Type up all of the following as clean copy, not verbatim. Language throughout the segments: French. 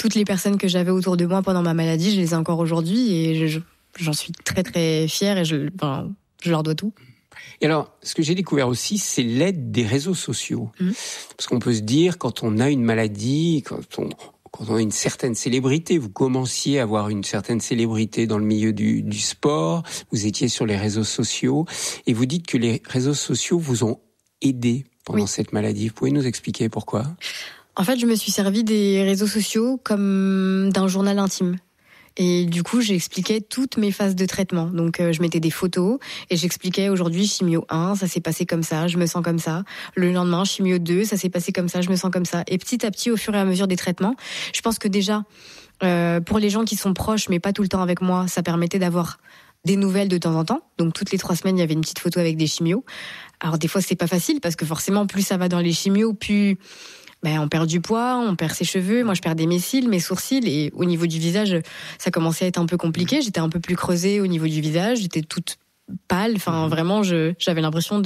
toutes les personnes que j'avais autour de moi pendant ma maladie, je les ai encore aujourd'hui et j'en suis très très fière et je leur dois tout. Et alors, ce que j'ai découvert aussi, c'est l'aide des réseaux sociaux. Parce qu'on peut se dire, quand on a une maladie, quand on a une certaine célébrité, vous commenciez à avoir une certaine célébrité dans le milieu du sport, vous étiez sur les réseaux sociaux, et vous dites que les réseaux sociaux vous ont aidé pendant cette maladie. Vous pouvez nous expliquer pourquoi ? En fait, je me suis servi des réseaux sociaux comme d'un journal intime. Et du coup, j'expliquais toutes mes phases de traitement. Donc, je mettais des photos et j'expliquais aujourd'hui chimio 1, ça s'est passé comme ça, je me sens comme ça. Le lendemain, chimio 2, ça s'est passé comme ça, je me sens comme ça. Et petit à petit, au fur et à mesure des traitements, je pense que déjà, pour les gens qui sont proches, mais pas tout le temps avec moi, ça permettait d'avoir des nouvelles de temps en temps. Donc, toutes les 3 semaines, il y avait une petite photo avec des chimios. Alors, des fois, c'est pas facile parce que forcément, plus ça va dans les chimios, plus on perd du poids, on perd ses cheveux, moi je perdais mes cils, mes sourcils, et au niveau du visage, ça commençait à être un peu compliqué, j'étais un peu plus creusée au niveau du visage, j'étais toute pâle, enfin vraiment j'avais l'impression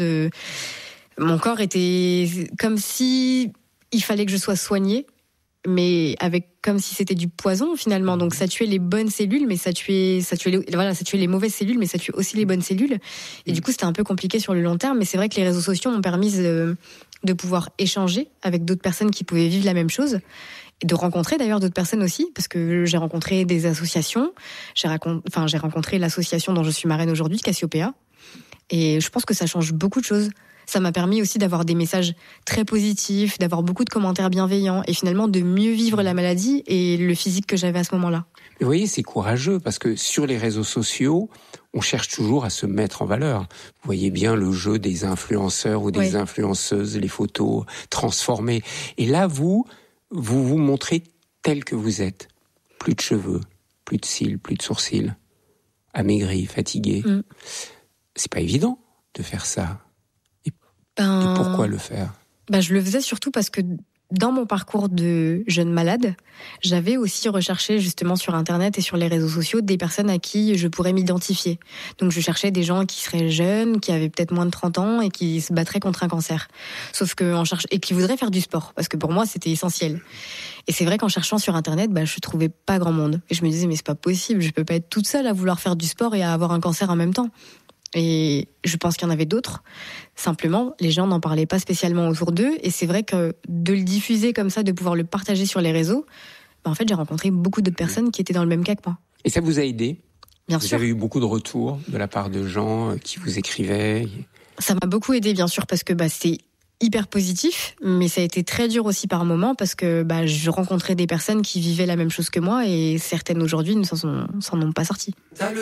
mon corps était comme si il fallait que je sois soignée, mais comme si c'était du poison finalement. Donc ça tuait les bonnes cellules, mais ça tuait les mauvaises cellules, mais ça tuait aussi les bonnes cellules. Et du coup, c'était un peu compliqué sur le long terme. Mais c'est vrai que les réseaux sociaux m'ont permis de pouvoir échanger avec d'autres personnes qui pouvaient vivre la même chose. Et de rencontrer d'ailleurs d'autres personnes aussi, parce que j'ai rencontré des associations. J'ai rencontré l'association dont je suis marraine aujourd'hui, Cassiopéa. Et je pense que ça change beaucoup de choses. Ça m'a permis aussi d'avoir des messages très positifs, d'avoir beaucoup de commentaires bienveillants et finalement de mieux vivre la maladie et le physique que j'avais à ce moment-là. Mais vous voyez, c'est courageux parce que sur les réseaux sociaux, on cherche toujours à se mettre en valeur. Vous voyez bien le jeu des influenceurs ou des influenceuses, les photos transformées. Et là, vous montrez tel que vous êtes. Plus de cheveux, plus de cils, plus de sourcils, amaigri, fatigué. C'est pas évident de faire ça. Et pourquoi le faire ? Je le faisais surtout parce que dans mon parcours de jeune malade, j'avais aussi recherché justement sur Internet et sur les réseaux sociaux des personnes à qui je pourrais m'identifier. Donc je cherchais des gens qui seraient jeunes, qui avaient peut-être moins de 30 ans et qui se battraient contre un cancer. Sauf que et qui voudraient faire du sport, parce que pour moi c'était essentiel. Et c'est vrai qu'en cherchant sur Internet, je trouvais pas grand monde. Et je me disais mais c'est pas possible, je peux pas être toute seule à vouloir faire du sport et à avoir un cancer en même temps. Et je pense qu'il y en avait d'autres. Simplement, les gens n'en parlaient pas spécialement autour d'eux. Et c'est vrai que de le diffuser comme ça, de pouvoir le partager sur les réseaux, en fait, j'ai rencontré beaucoup d'autres personnes qui étaient dans le même cas que moi. Et ça vous a aidé ? Bien sûr. Vous avez eu beaucoup de retours de la part de gens qui vous écrivaient ? Ça m'a beaucoup aidé, bien sûr, parce que c'est hyper positif, mais ça a été très dur aussi par moments parce que je rencontrais des personnes qui vivaient la même chose que moi et certaines aujourd'hui ne s'en sont pas sorties.